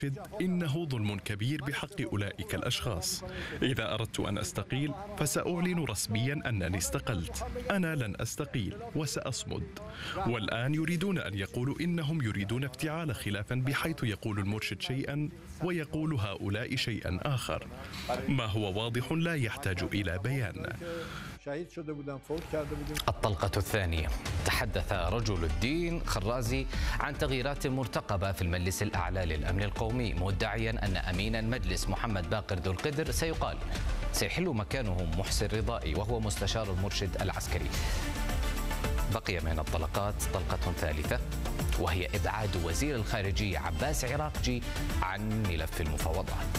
إنه ظلم كبير بحق أولئك الأشخاص. إذا أردت أن أستقيل فسأعلن رسميا أنني استقلت. أنا لن أستقيل وسأصمد. والآن يريدون أن يقولوا إنهم يريدون افتعال خلاف بحيث يقول المرشد شيئا ويقول هؤلاء شيئا آخر. ما هو واضح لا يحتاج إلى بيان. الطلقة الثانية. تحدث رجل الدين خرازي عن تغييرات مرتقبة في المجلس الأعلى للأمن القومي، مدعيا أن أمين المجلس محمد باقر ذو القدر سيحل مكانه محسن رضائي وهو مستشار المرشد العسكري. بقي من الطلقات طلقة ثالثة، وهي إبعاد وزير الخارجية عباس عراقجي عن ملف المفاوضات.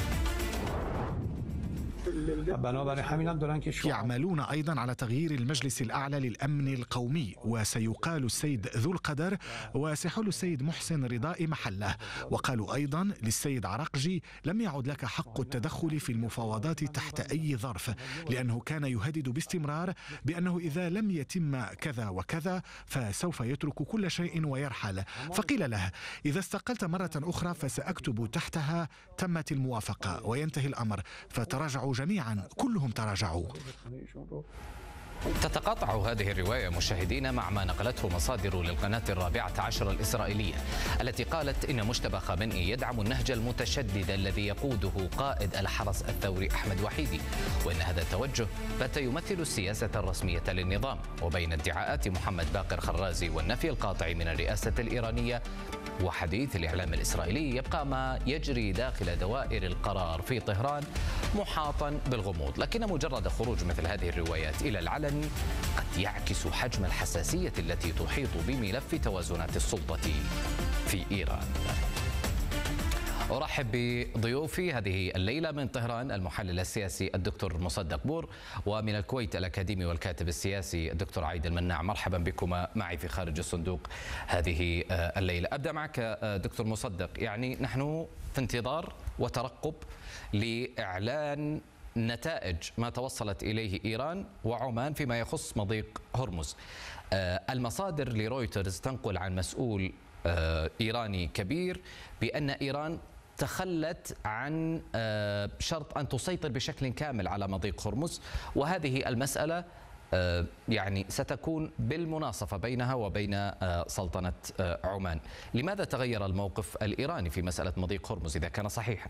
يعملون أيضا على تغيير المجلس الأعلى للأمن القومي، وسيقال السيد ذو القدر وسيحل السيد محسن رضائي محله. وقالوا أيضا للسيد عراقجي: لم يعد لك حق التدخل في المفاوضات تحت أي ظرف، لأنه كان يهدد باستمرار بأنه إذا لم يتم كذا وكذا فسوف يترك كل شيء ويرحل. فقيل له: إذا استقلت مرة أخرى فسأكتب تحتها تمت الموافقة وينتهي الأمر. فتراجعوا جميعا، كلهم تراجعوا. تتقاطع هذه الرواية مشاهدينا مع ما نقلته مصادر للقناة 14 الإسرائيلية، التي قالت إن مجتبى خامنئي يدعم النهج المتشدد الذي يقوده قائد الحرس الثوري أحمد وحيدي، وإن هذا التوجه بات يمثل السياسة الرسمية للنظام. وبين ادعاءات محمد باقر خرازي والنفي القاطع من الرئاسة الإيرانية وحديث الإعلام الإسرائيلي، يبقى ما يجري داخل دوائر القرار في طهران محاطا بالغموض. لكن مجرد خروج مثل هذه الروايات إلى العلن قد يعكس حجم الحساسية التي تحيط بملف توازنات السلطة في إيران. أرحب بضيوفي هذه الليلة من طهران المحلل السياسي الدكتور مصدق بور، ومن الكويت الأكاديمي والكاتب السياسي الدكتور عايد المناع. مرحبا بكما معي في خارج الصندوق هذه الليلة. أبدأ معك دكتور مصدق. يعني نحن في انتظار وترقب لإعلان نتائج ما توصلت إليه إيران وعمان فيما يخص مضيق هرمز. المصادر لرويترز تنقل عن مسؤول إيراني كبير بأن إيران تخلت عن شرط أن تسيطر بشكل كامل على مضيق هرمز، وهذه المسألة يعني ستكون بالمناصفة بينها وبين سلطنة عمان. لماذا تغير الموقف الإيراني في مسألة مضيق هرمز إذا كان صحيحا؟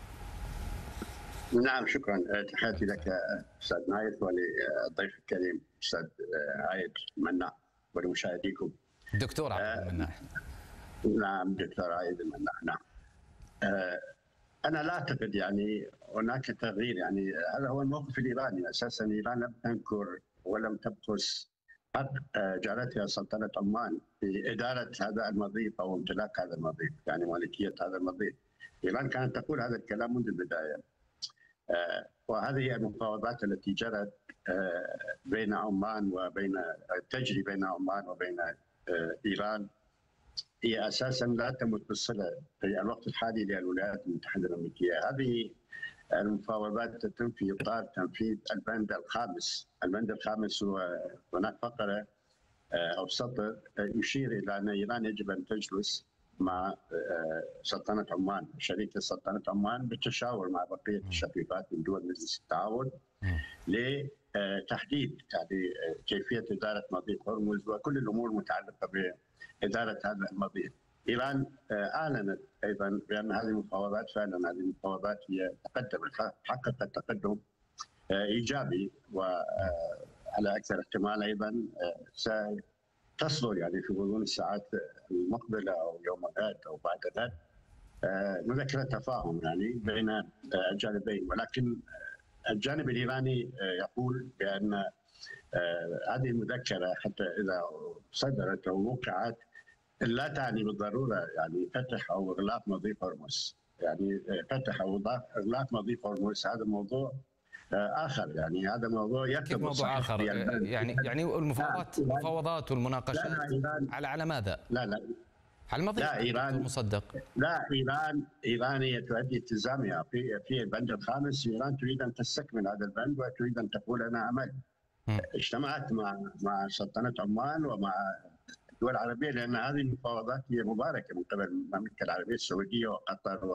نعم، شكرا. تحياتي لك أستاذ نايف وللضيف الكريم أستاذ عايد المناع ولمشاهديكم. دكتور عايد المناع. نعم دكتور عايد المناع. نعم. أنا لا أعتقد يعني هناك تغيير. يعني هذا هو الموقف الإيراني أساسا. إيران لم تنكر ولم تبخس حق جارتها سلطنة عمان في إدارة هذا المضيق أو امتلاك هذا المضيق، يعني مالكية هذا المضيق. إيران كانت تقول هذا الكلام منذ البداية. وهذه هي المفاوضات التي جرت بين عمان تجري بين عمان وبين إيران، هي أساسا لا تمت بالصلة في الوقت الحالي للولايات المتحدة الأمريكية. هذه المفاوضات تتم في إطار تنفيذ البند الخامس. البند الخامس هو هناك فقرة أو سطر يشير إلى أن إيران يجب أن تجلس مع سلطنة عمان، شريك سلطنة عمان، بالتشاور مع بقية الشقيقات من دول مجلس التعاون لتحديد يعني كيفية إدارة مضيق هرمز وكل الأمور المتعلقة بإدارة هذا المضيق. إيران أعلنت أيضا بأن هذه المفاوضات فعلا هذه المفاوضات هي حققت تقدم إيجابي، وعلى أكثر احتمال أيضا تصدر يعني في غضون الساعات المقبلة أو يوم غد أو بعد غد مذكرة تفاهم يعني بين الجانبين. ولكن الجانب الإيراني يقول بأن هذه المذكرة حتى إذا صدرت أو وقعت لا تعني بالضرورة يعني فتح أو إغلاق مضيق هرمز. يعني فتح أو إغلاق مضيق هرمز هذا موضوع آخر. يعني هذا موضوع يكتب موضوع آخر. يعني المفاوضات والمناقشات على ماذا؟ لا على المضيق. لا إيران مصدق. لا إيران هي تؤدي التزامها في البند الخامس. إيران تريد أن تستكمل هذا البند وتريد أن تقول أنا عمل. اجتمعت مع سلطنة عمان ومع الدول العربيه، لان هذه المفاوضات هي مباركه من قبل المملكه العربيه السعوديه وقطر